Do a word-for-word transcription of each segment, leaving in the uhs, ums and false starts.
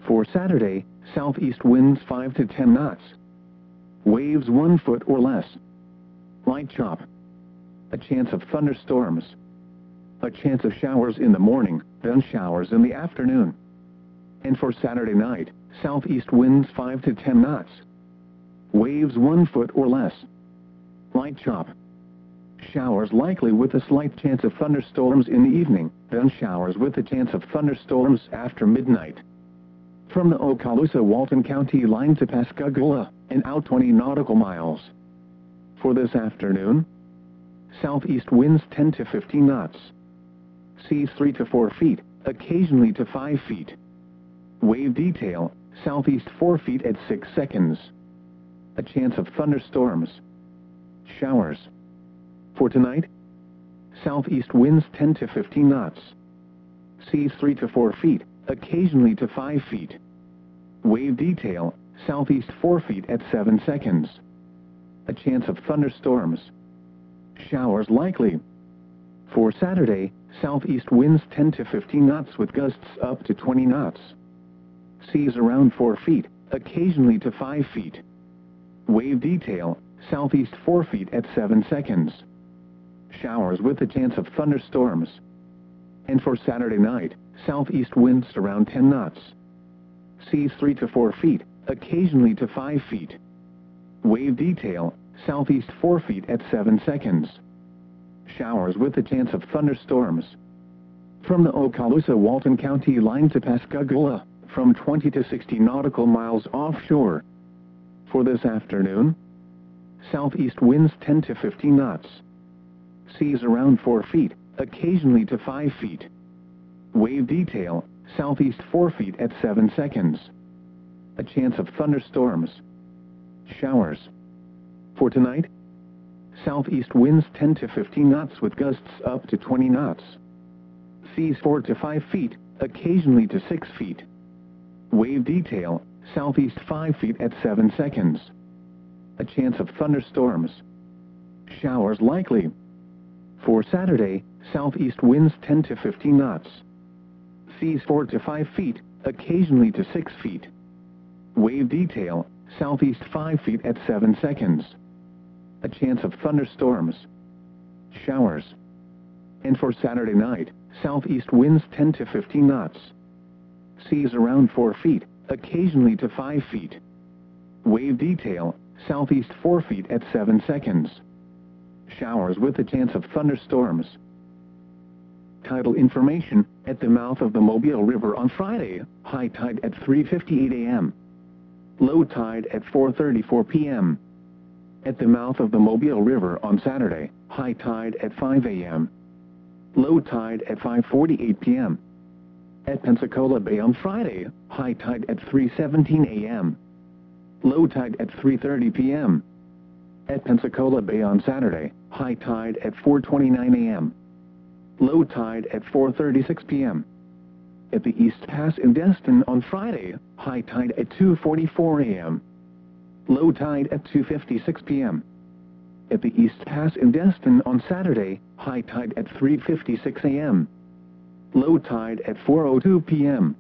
For Saturday, southeast winds five to ten knots. Waves one foot or less. Light chop. A chance of thunderstorms. A chance of showers in the morning, then showers in the afternoon. And for Saturday night, southeast winds five to ten knots. Waves one foot or less. Light chop. Showers likely with a slight chance of thunderstorms in the evening, then showers with a chance of thunderstorms after midnight. From the Okaloosa-Walton County line to Pascagoula, and out twenty nautical miles. For this afternoon, southeast winds ten to fifteen knots. Seas three to four feet, occasionally to five feet. Wave detail, southeast four feet at six seconds. A chance of thunderstorms. Showers. For tonight, southeast winds ten to fifteen knots. Seas three to four feet, occasionally to five feet. Wave detail, southeast four feet at seven seconds. A chance of thunderstorms. Showers likely. For Saturday, southeast winds ten to fifteen knots with gusts up to twenty knots. Seas around four feet, occasionally to five feet. Wave detail, southeast four feet at seven seconds. Showers with a chance of thunderstorms. And for Saturday night, southeast winds around ten knots. Seas three to four feet, occasionally to five feet. Wave detail, southeast four feet at seven seconds. Showers with a chance of thunderstorms. From the Okaloosa-Walton County line to Pascagoula, from twenty to sixty nautical miles offshore. For this afternoon, southeast winds ten to fifteen knots. Seas around four feet, occasionally to five feet. Wave detail, southeast four feet at seven seconds. A chance of thunderstorms. Showers. For tonight, southeast winds ten to fifteen knots with gusts up to twenty knots. Seas four to five feet, occasionally to six feet. Wave detail, southeast five feet at seven seconds. A chance of thunderstorms. Showers likely. For Saturday, southeast winds ten to fifteen knots. Seas four to five feet, occasionally to six feet. Wave detail, southeast five feet at seven seconds. A chance of thunderstorms. Showers. And for Saturday night, southeast winds ten to fifteen knots. Seas around four feet, occasionally to five feet. Wave detail, southeast four feet at seven seconds. Showers with a chance of thunderstorms. Tidal information, at the mouth of the Mobile River on Friday, high tide at three fifty-eight a m Low tide at four thirty-four p m At the mouth of the Mobile River on Saturday, high tide at five a m Low tide at five forty-eight p m At Pensacola Bay on Friday, high tide at three seventeen a m Low tide at three thirty p m At Pensacola Bay on Saturday, high tide at four twenty-nine a m Low tide at four thirty-six p m At the East Pass in Destin on Friday, high tide at two forty-four a m Low tide at two fifty-six p m At the East Pass in Destin on Saturday, high tide at three fifty-six a m Low tide at four oh two p m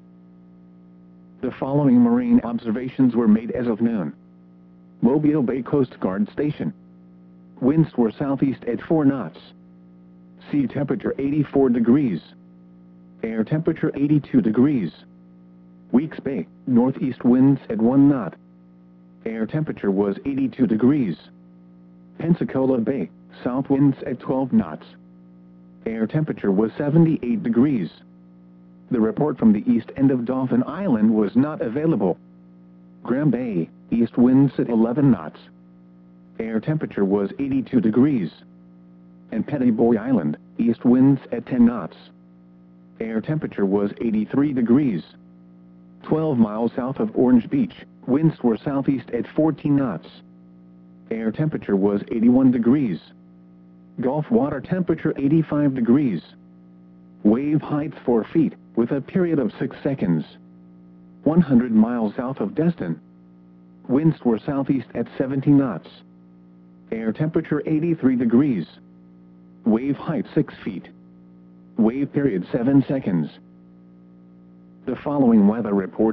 The following marine observations were made as of noon. Mobile Bay Coast Guard Station. Winds were southeast at four knots. Sea temperature eighty-four degrees. Air temperature eighty-two degrees. Weeks Bay, northeast winds at one knot. Air temperature was eighty-two degrees. Pensacola Bay, south winds at twelve knots. Air temperature was seventy-eight degrees. The report from the east end of Dauphin Island was not available. Graham Bay, east winds at eleven knots. Air temperature was eighty-two degrees. And Petty Boy Island, east winds at ten knots. Air temperature was eighty-three degrees. twelve miles south of Orange Beach, winds were southeast at fourteen knots. Air temperature was eighty-one degrees. Gulf water temperature eighty-five degrees. Wave height four feet, with a period of six seconds. one hundred miles south of Destin. Winds were southeast at seventy knots. Air temperature eighty-three degrees. Wave height six feet. Wave period seven seconds. The following weather report